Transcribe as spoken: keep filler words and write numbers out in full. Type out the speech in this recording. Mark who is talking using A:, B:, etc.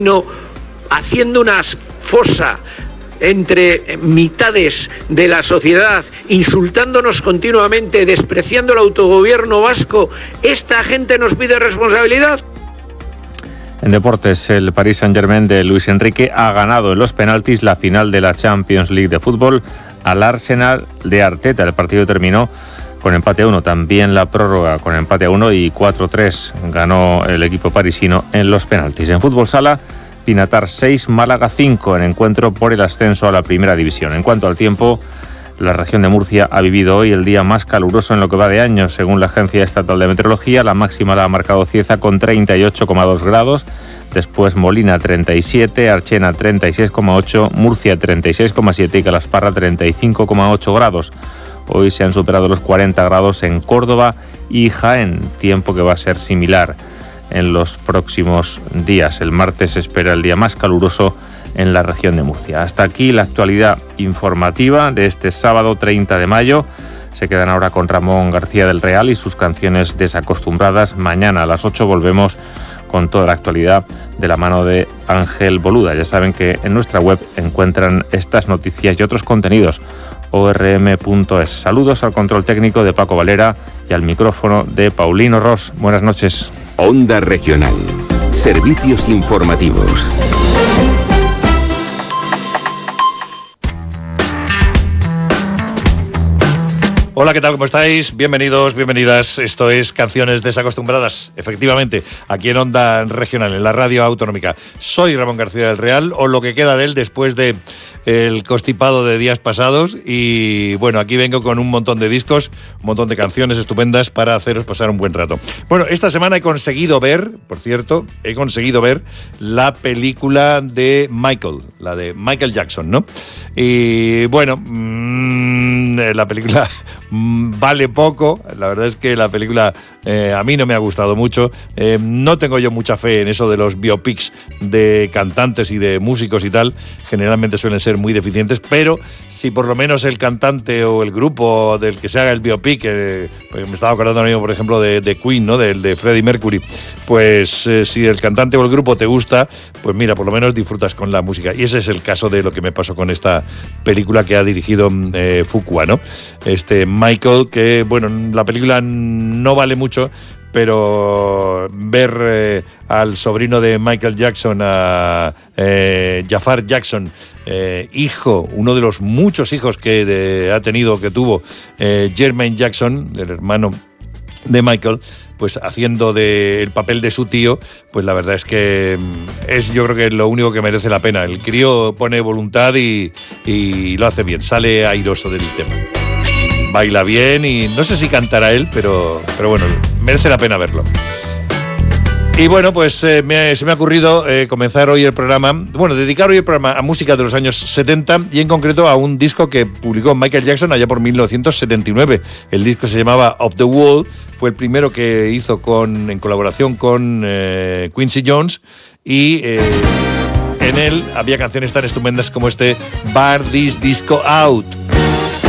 A: no haciendo una fosa entre mitades de la sociedad, insultándonos continuamente, despreciando el autogobierno vasco, ¿esta gente nos pide responsabilidad?
B: En deportes, el Paris Saint-Germain de Luis Enrique ha ganado en los penaltis la final de la Champions League de fútbol al Arsenal de Arteta. El partido terminó con empate a uno, también la prórroga con empate a uno y cuatro tres ganó el equipo parisino en los penaltis. En fútbol sala, Pinatar seis, Málaga cinco en encuentro por el ascenso a la primera división. En cuanto al tiempo, la región de Murcia ha vivido hoy el día más caluroso en lo que va de año. Según la Agencia Estatal de Meteorología, la máxima la ha marcado Cieza con treinta y ocho coma dos grados, después Molina treinta y siete, Archena treinta y seis coma ocho, Murcia treinta y seis coma siete y Calasparra treinta y cinco coma ocho grados. Hoy se han superado los cuarenta grados en Córdoba y Jaén, tiempo que va a ser similar en los próximos días. El martes se espera el día más caluroso en la región de Murcia. Hasta aquí la actualidad informativa de este sábado treinta de mayo. Se quedan ahora con Ramón García del Real y sus canciones desacostumbradas. Mañana a las ocho volvemos con toda la actualidad de la mano de Ángel Boluda. Ya saben que en nuestra web encuentran estas noticias y otros contenidos. o r m punto es. Saludos al control técnico de Paco Valera y al micrófono de Paulino Ros. Buenas noches.
C: Onda Regional. Servicios informativos.
D: Hola, ¿qué tal? ¿Cómo estáis? Bienvenidos, bienvenidas. Esto es Canciones Desacostumbradas, efectivamente, aquí en Onda Regional, en la radio autonómica. Soy Ramón García del Real, o lo que queda de él después de el constipado de días pasados. Y bueno, aquí vengo con un montón de discos, un montón de canciones estupendas para haceros pasar un buen rato. Bueno, esta semana he conseguido ver, por cierto, he conseguido ver la película de Michael, la de Michael Jackson, ¿no? Y bueno, mmm, la película vale poco. La verdad es que la película eh, a mí no me ha gustado mucho. Eh, no tengo yo mucha fe en eso de los biopics de cantantes y de músicos y tal. Generalmente suelen ser muy deficientes, pero si por lo menos el cantante o el grupo del que se haga el biopic, eh, pues me estaba acordando ahora mismo, por ejemplo, de, de Queen, ¿no? De, de Freddie Mercury. Pues eh, si el cantante o el grupo te gusta, pues mira, por lo menos disfrutas con la música. Y ese es el caso de lo que me pasó con esta película que ha dirigido eh, Fuqua, ¿no? Este Michael, que bueno, la película no vale mucho, pero ver eh, al sobrino de Michael Jackson, a eh, Jafar Jackson, eh, hijo, uno de los muchos hijos que de, ha tenido, que tuvo eh, Jermaine Jackson, el hermano de Michael, pues haciendo de, el papel de su tío, pues la verdad es que es, yo creo que es lo único que merece la pena. El crío pone voluntad y, y lo hace bien, sale airoso del tema. Baila bien y no sé si cantará él, pero, pero bueno, merece la pena verlo. Y bueno, pues eh, me, se me ha ocurrido eh, comenzar hoy el programa, bueno, dedicar hoy el programa a música de los años setenta y en concreto a un disco que publicó Michael Jackson allá por mil novecientos setenta y nueve. El disco se llamaba Off the Wall, fue el primero que hizo con, en colaboración con eh, Quincy Jones y eh, en él había canciones tan estupendas como este Bar This Disco Out.